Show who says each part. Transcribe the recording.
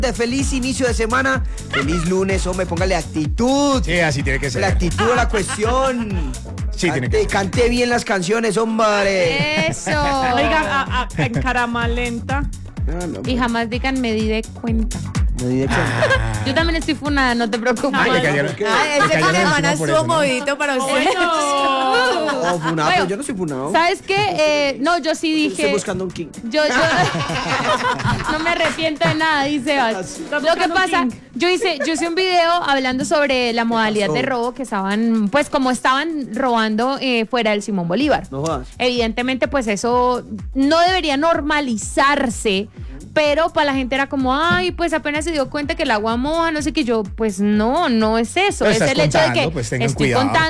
Speaker 1: De feliz inicio de semana, feliz lunes, hombre, póngale actitud.
Speaker 2: Sí, así tiene que ser.
Speaker 1: La actitud de la cuestión.
Speaker 2: Sí, tiene que ser.
Speaker 1: Cante bien las canciones, hombre.
Speaker 3: Eso.
Speaker 4: Oiga, en carama lenta.
Speaker 3: Y jamás digan me di de cuenta.
Speaker 1: Me di de cuenta.
Speaker 3: Yo también estoy funada, no te preocupes.
Speaker 2: Ay, le cayeron-
Speaker 5: Este
Speaker 2: le
Speaker 5: fin de
Speaker 2: cayeron
Speaker 5: semana
Speaker 2: encima por
Speaker 5: estuvo
Speaker 2: eso, ¿no?
Speaker 5: movidito para usted.
Speaker 1: No, funado,
Speaker 3: Bueno,
Speaker 1: yo no soy funado.
Speaker 3: ¿Sabes qué? No, yo sí dije.
Speaker 1: Estoy buscando un king.
Speaker 3: Yo no me arrepiento de nada, dice Sebas. Lo que pasa, yo hice un video hablando sobre la modalidad de robo que estaban, pues como estaban robando fuera del Simón Bolívar.
Speaker 1: No jodas.
Speaker 3: Evidentemente, pues eso no debería normalizarse. Pero para la gente era como, ay, pues apenas se dio cuenta que el agua moja, no sé qué. Yo, pues no es eso.
Speaker 2: Pero
Speaker 3: Es
Speaker 2: estás
Speaker 3: el hecho de
Speaker 2: contando,
Speaker 3: que
Speaker 2: pues tengan
Speaker 3: estoy
Speaker 2: cuidado.
Speaker 3: contando